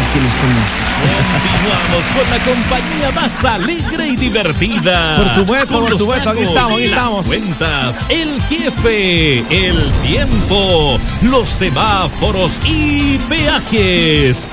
quiénes somos. Continuamos con la compañía más alegre y divertida. Por supuesto, aquí estamos. Las cuentas, el jefe, el tiempo, los semáforos y peajes.